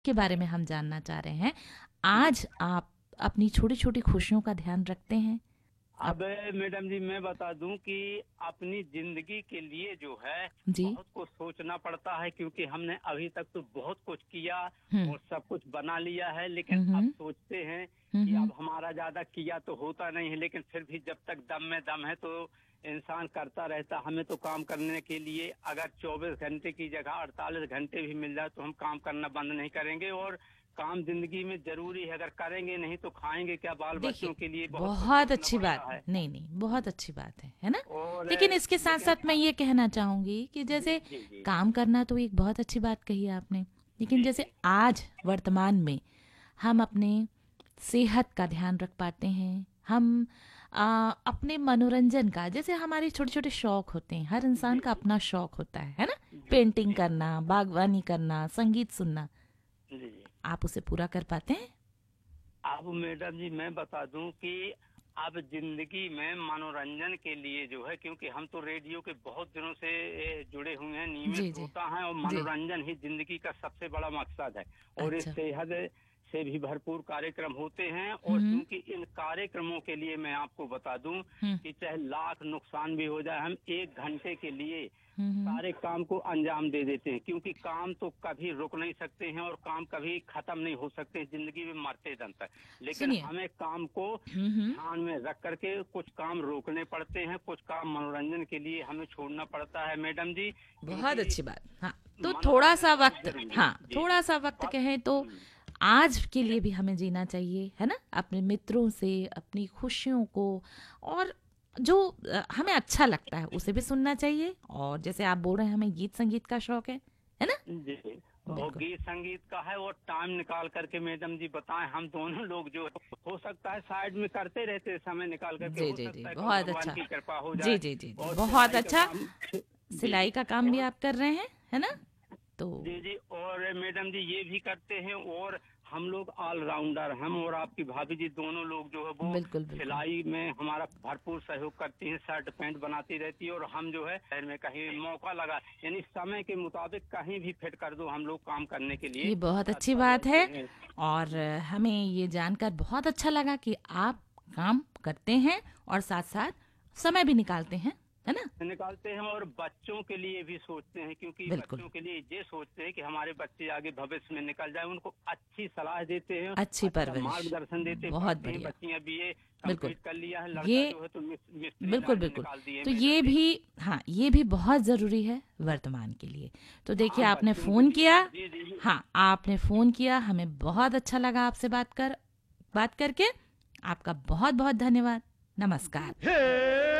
के बारे में हम जानना चाह रहे हैं। आज आप अपनी छोटी छोटी खुशियों का ध्यान रखते हैं? अब अब मैडम जी मैं बता दूं कि अपनी जिंदगी के लिए जो है जी। बहुत कुछ सोचना पड़ता है, क्योंकि हमने अभी तक तो बहुत कुछ किया हम्म। और सब कुछ बना लिया है, लेकिन अब हम्म। सोचते हैं कि हम्म। अब हमारा ज्यादा किया तो होता नहीं है, लेकिन फिर भी जब तक दम में दम है तो इंसान करता रहता। हमें तो काम करने के लिए अगर 24 घंटे की जगह 48 घंटे भी मिल जाए तो हम काम करना बंद नहीं करेंगे। और काम जिंदगी में जरूरी है, अगर करेंगे नहीं तो खाएंगे क्या? बाल देखिए, बच्चों के लिए बहुत कुछ बहुत सोचना अच्छी बात, पड़ता है। नहीं नहीं, बहुत अच्छी बात है ना। और लेकिन इसके साथ लेकिन साथ मैं ये कहना चाहूंगी कि जी जैसे जी जी काम करना तो एक बहुत अच्छी बात कही है आपने, लेकिन जी जैसे जी आज वर्तमान में हम अपने सेहत का ध्यान रख पाते हैं, हम अपने मनोरंजन का, जैसे हमारे छोटे छोटे शौक होते हैं, हर इंसान जी का जी अपना शौक होता है ना। जी पेंटिंग जी करना, बागवानी करना, संगीत सुनना, जी जी। आप उसे पूरा कर पाते हैं? अब मैडम जी मैं बता दूं कि अब जिंदगी में मनोरंजन के लिए जो है, क्योंकि हम तो रेडियो के बहुत दिनों से जुड़े हुए हैं, नियमित जी जी श्रोता हैं, और जी। मनोरंजन ही जिंदगी का सबसे बड़ा मकसद है। और इस अच्छा। सेहत से भी भरपूर कार्यक्रम होते हैं, और हम्म। क्योंकि इन कार्यक्रमों के लिए मैं आपको बता दूं हम्म। कि चाहे लाख नुकसान भी हो जाए, हम 1 घंटे के लिए हम्म। सारे काम को अंजाम दे देते हैं, क्योंकि काम तो कभी रुक नहीं सकते हैं और काम कभी खत्म नहीं हो सकते हैं जिंदगी में मरते दम तक। लेकिन सुनिए। हमें काम को हम्म। ध्यान में रख करके कुछ काम रोकने पड़ते हैं, कुछ काम मनोरंजन के लिए हमें छोड़ना पड़ता है मैडम जी, बहुत क्योंकि अच्छी बात। हाँ, तो थोड़ा मनोरंजन सा बहुत वक्त, जरूरी है। हाँ, जी थोड़ा सा वक्त बात। कहें तो आज के लिए भी हमें जीना चाहिए, है ना, अपने मित्रों से, अपनी खुशियों को, और जो हमें अच्छा लगता है उसे भी सुनना चाहिए। और जैसे आप बोल रहे हैं हमें गीत संगीत का शौक है ना? जी और बिल्कुल। गीत संगीत का है, और टाइम निकाल करके मैडम जी बताएं, हम दोनों लोग जो हो सकता है साइड में करते रहते हैं, समय निकाल करके, जी हो जी जी, सकता है कल बहुत भगवान अच्छा। की कृपा हो जी जाए। जी जी जी, और बहुत सिलाई का अच्छा। काम जी सिलाई जी का काम भी और आप कर रहे हैं, है ना? तो जी जी और मैडम जी ये भी करते हैं। और हम लोग ऑलराउंडर, हम और आपकी भाभी जी दोनों लोग जो है वो बिल्कुल बिल्कुल। सिलाई में हमारा भरपूर सहयोग करती हैं, शर्ट पैंट बनाती रहती है। और हम जो है शहर में कहीं मौका लगा, यानी समय के मुताबिक कहीं भी फिट कर दो, हम लोग काम करने के लिए ये बहुत अच्छी तत्पर बात रहते है। हैं। और हमें ये जानकर बहुत अच्छा लगा कि आप काम करते हैं और साथ साथ समय भी निकालते हैं, है ना? निकालते हैं और बच्चों के लिए भी सोचते हैं, क्योंकि बिल्कुल। बच्चों के लिए ये सोचते हैं कि हमारे बच्चे आगे भविष्य में निकल जाए, उनको अच्छी सलाह देते हैं, अच्छी अच्छा परवरिश। मार्गदर्शन देते। बहुत पढ़ते हैं बढ़िया। बच्चियां बीए बिल्कुल। कंप्लीट कर लिया है, ये लड़का जो है तो मिस्त्री बिल्कुल लाइन में बिल्कुल। निकाल दिए तो ये मैडम जी। भी, हाँ, ये भी बहुत ज़रूरी है वर्तमान के लिए। तो देखिए, हाँ आपने बच्चों के फ़ोन लिए किया। जी जी जी हाँ, आपने फ़ोन किया, हमें बहुत अच्छा लगा आपसे बात करके। आपका बहुत बहुत धन्यवाद। जी नमस्कार।